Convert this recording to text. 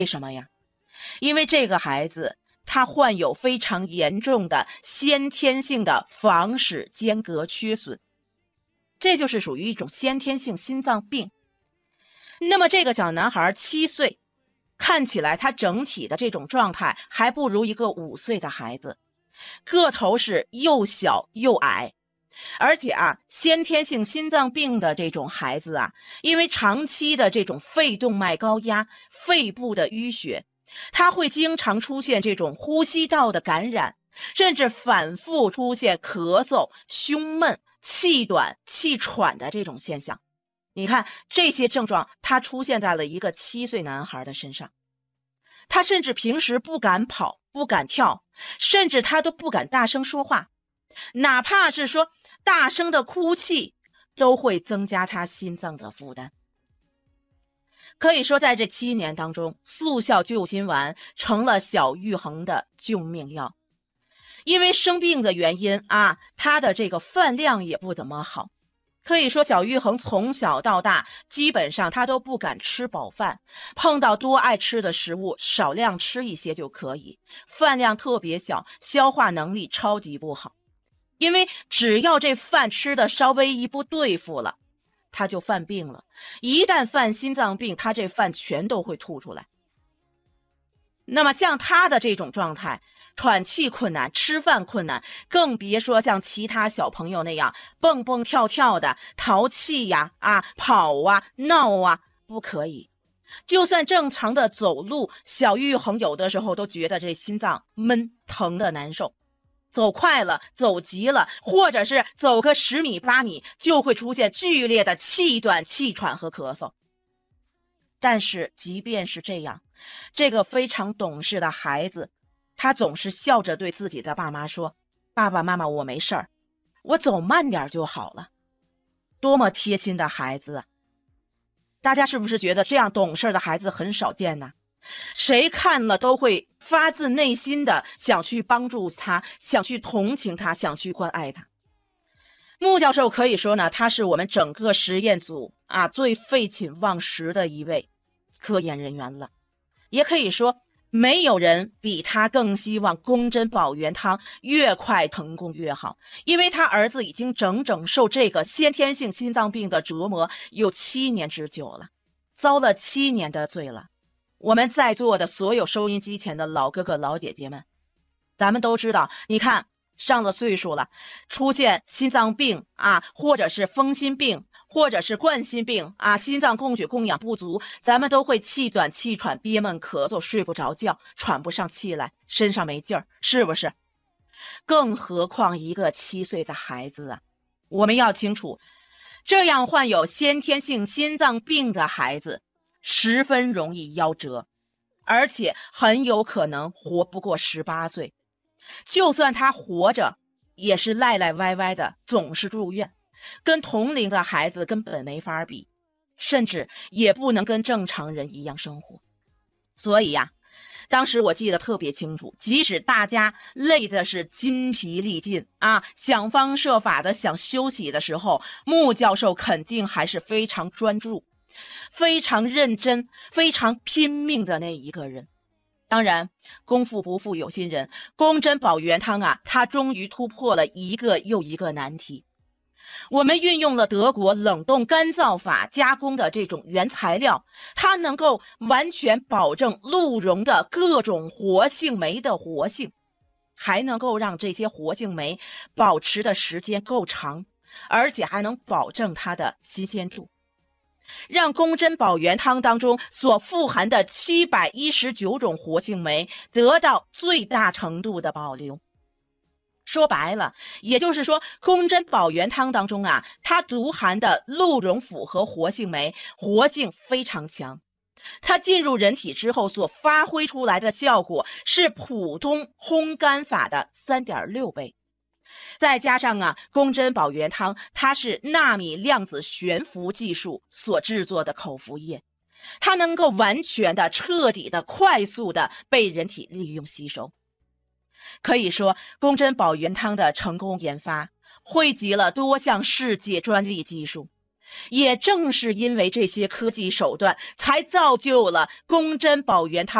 什么呀？因为这个孩子他患有非常严重的先天性的房室间隔缺损，这就是属于一种先天性心脏病。那么这个小男孩7岁，看起来他整体的这种状态还不如一个5岁的孩子，个头是又小又矮。而且先天性心脏病的这种孩子因为长期的这种肺动脉高压、肺部的淤血，他会经常出现这种呼吸道的感染，甚至反复出现咳嗽、胸闷、气短、气喘的这种现象。你看这些症状，他出现在了一个7岁男孩的身上。他甚至平时不敢跑、不敢跳，甚至他都不敢大声说话，哪怕是说大声的哭泣，都会增加他心脏的负担。可以说在这7年当中，速效救心丸成了小玉衡的救命药。因为生病的原因他的这个饭量也不怎么好。可以说小玉衡从小到大基本上他都不敢吃饱饭，碰到多爱吃的食物少量吃一些就可以，饭量特别小，消化能力超级不好。因为只要这饭吃的稍微一不对付了，他就犯病了，一旦犯心脏病，他这饭全都会吐出来。那么像他的这种状态，喘气困难，吃饭困难，更别说像其他小朋友那样蹦蹦跳跳的淘气跑闹不可以。就算正常的走路，小玉衡有的时候都觉得这心脏闷疼的难受，走快了，走急了，或者是走个10米8米，就会出现剧烈的气短、气喘和咳嗽。但是即便是这样，这个非常懂事的孩子，他总是笑着对自己的爸妈说：爸爸妈妈，我没事儿，我走慢点就好了。多么贴心的孩子大家是不是觉得这样懂事的孩子很少见呢？谁看了都会发自内心的想去帮助他，想去同情他，想去关爱他。穆教授可以说呢，他是我们整个实验组最废寝忘食的一位科研人员了。也可以说没有人比他更希望宫针保元汤越快成功越好，因为他儿子已经整整受这个先天性心脏病的折磨有7年之久了，遭了7年的罪了。我们在座的所有收音机前的老哥哥老姐姐们，咱们都知道，你看上了岁数了，出现心脏病或者是风心病，或者是冠心病心脏供血供氧不足，咱们都会气短、气喘、憋闷、咳嗽、睡不着觉、喘不上气来，身上没劲儿，是不是？更何况一个7岁的孩子我们要清楚，这样患有先天性心脏病的孩子十分容易夭折，而且很有可能活不过18岁。就算他活着，也是赖赖歪歪的，总是住院，跟同龄的孩子根本没法比，甚至也不能跟正常人一样生活。所以当时我记得特别清楚，即使大家累的是筋疲力尽想方设法的想休息的时候，穆教授肯定还是非常专注、非常认真、非常拼命的那一个人。当然功夫不负有心人，宫针保元汤它终于突破了一个又一个难题。我们运用了德国冷冻干燥法加工的这种原材料，它能够完全保证鹿茸的各种活性酶的活性，还能够让这些活性酶保持的时间够长，而且还能保证它的新鲜度，让宫针保元汤当中所富含的719种活性酶得到最大程度的保留。说白了，也就是说宫针保元汤当中它独含的鹿茸复合活性酶活性非常强，它进入人体之后所发挥出来的效果是普通烘干法的3.6倍。再加上宫针保元汤它是纳米量子悬浮技术所制作的口服液，它能够完全的、彻底的、快速的被人体利用吸收。可以说宫针保元汤的成功研发汇集了多项世界专利技术， 也正是因为这些科技手段，才造就了龚珍宝元他